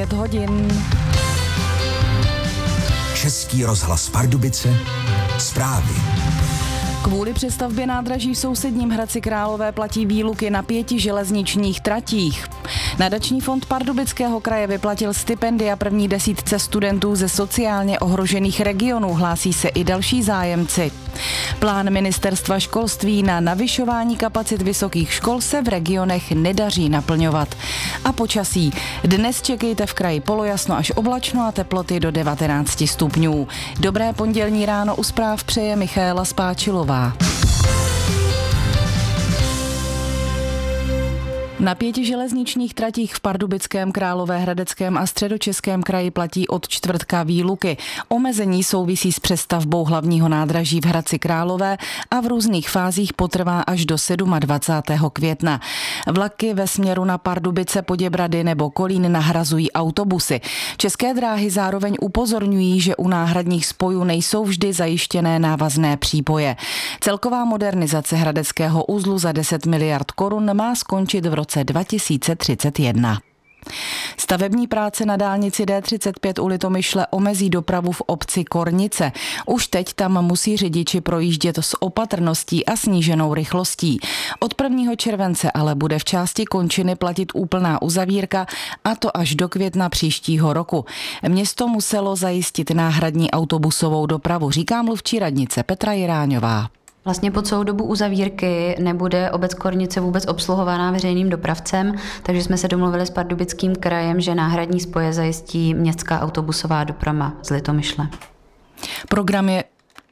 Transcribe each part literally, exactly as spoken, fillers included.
devět hodin. Český rozhlas Pardubice, zprávy. Kvůli přestavbě nádraží v sousedním Hradci Králové platí výluky na pěti železničních tratích. Nadační fond Pardubického kraje vyplatil stipendia první desítce studentů ze sociálně ohrožených regionů, hlásí se i další zájemci. Plán ministerstva školství na navyšování kapacit vysokých škol se v regionech nedaří naplňovat. A počasí. Dnes čekejte v kraji polojasno až oblačno a teploty do devatenáct stupňů. Dobré pondělní ráno u zpráv přeje Michaela Spáčilová. Na pěti železničních tratích v Pardubickém, Královéhradeckém a Středočeském kraji platí od čtvrtka výluky. Omezení souvisí s přestavbou hlavního nádraží v Hradci Králové a v různých fázích potrvá až do dvacátého sedmého května. Vlaky ve směru na Pardubice, Poděbrady nebo Kolín nahrazují autobusy. České dráhy zároveň upozorňují, že u náhradních spojů nejsou vždy zajištěné návazné přípoje. Celková modernizace hradeckého uzlu za deset miliard korun má skončit v roce dva tisíce třicet jedna. Stavební práce na dálnici D třicet pět u Litomyšle omezí dopravu v obci Kornice. Už teď tam musí řidiči projíždět s opatrností a sníženou rychlostí. Od prvního července ale bude v části končiny platit úplná uzavírka, a to až do května příštího roku. Město muselo zajistit náhradní autobusovou dopravu, říká mluvčí radnice Petra Jiráňová. Vlastně po celou dobu uzavírky nebude obec Kornice vůbec obsluhovaná veřejným dopravcem, takže jsme se domluvili s Pardubickým krajem, že náhradní spoje zajistí městská autobusová doprava z Litomyšle. Program je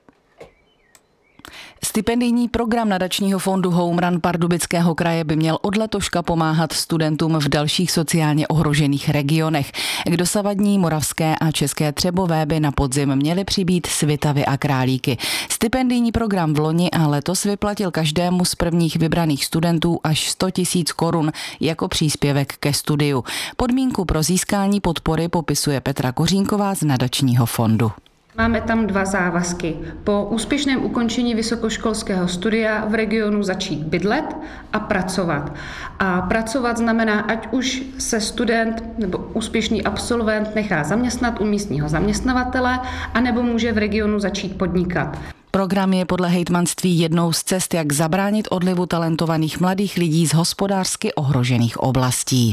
Stipendijní program nadačního fondu Home Run Pardubického kraje by měl od letoška pomáhat studentům v dalších sociálně ohrožených regionech. K dosavadní Moravské a České Třebové by na podzim měly přibýt Svitavy a Králíky. Stipendijní program v loni a letos vyplatil každému z prvních vybraných studentů až sto tisíc korun jako příspěvek ke studiu. Podmínku pro získání podpory popisuje Petra Kořínková z nadačního fondu. Máme tam dva závazky. Po úspěšném ukončení vysokoškolského studia v regionu začít bydlet a pracovat. A pracovat znamená, ať už se student nebo úspěšný absolvent nechá zaměstnat u místního zaměstnavatele, anebo může v regionu začít podnikat. Program je podle hejtmanství jednou z cest, jak zabránit odlivu talentovaných mladých lidí z hospodářsky ohrožených oblastí.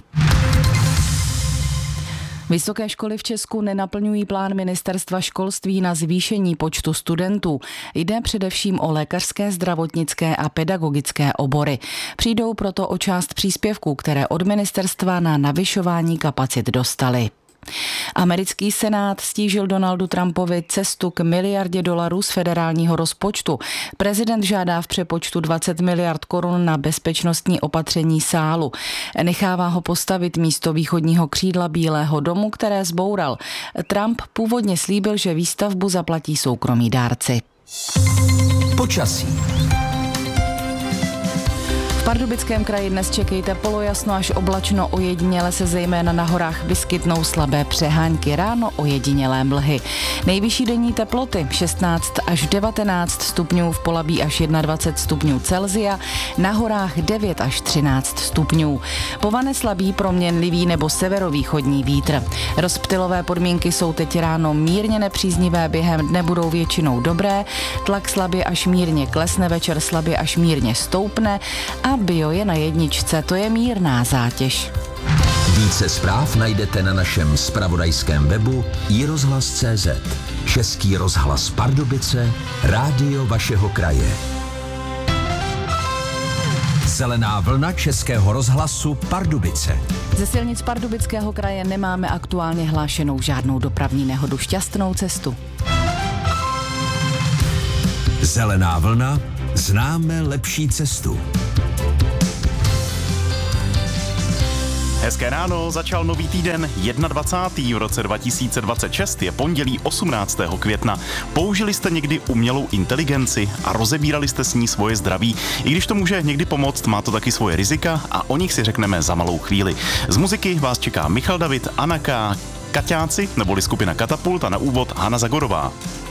Vysoké školy v Česku nenaplňují plán ministerstva školství na zvýšení počtu studentů. Jde především o lékařské, zdravotnické a pedagogické obory. Přijdou proto o část příspěvků, které od ministerstva na navyšování kapacit dostali. Americký senát stížil Donaldu Trumpovi cestu k miliardě dolarů z federálního rozpočtu. Prezident žádá v přepočtu dvacet miliard korun na bezpečnostní opatření sálu. Nechává ho postavit místo východního křídla Bílého domu, které zboural. Trump původně slíbil, že výstavbu zaplatí soukromí dárci. Počasí. V Pardubickém kraji dnes čekejte polojasno až oblačno, ojediněle se zejména na horách vyskytnou slabé přehánky, ráno ojedinělé mlhy. Nejvyšší denní teploty šestnáct až devatenáct stupňů, v Polabí až dvacet jedna stupňů Celsia, na horách devět až třináct stupňů. Povane slabý, proměnlivý nebo severovýchodní vítr. Rozptylové podmínky jsou teď ráno mírně nepříznivé, během dne budou většinou dobré, tlak slabě až mírně klesne, večer slabě až mírně stoupne a bio je na jedničce, to je mírná zátěž. Více zpráv najdete na našem zpravodajském webu i rozhlas tečka cé zet. Český rozhlas Pardubice, rádio vašeho kraje. Zelená vlna Českého rozhlasu Pardubice. Ze silnic Pardubického kraje nemáme aktuálně hlášenou žádnou dopravní nehodu. Šťastnou cestu. Zelená vlna, známe lepší cestu. Hezké ráno, začal nový týden dvacátého prvního v roce dva tisíce dvacet šest, je pondělí osmnáctého května. Použili jste někdy umělou inteligenci a rozebírali jste s ní svoje zdraví? I když to může někdy pomoct, má to taky svoje rizika a o nich si řekneme za malou chvíli. Z muziky vás čeká Michal David, Anna K, Kaťáci neboli skupina Katapult a na úvod Hana Zagorová.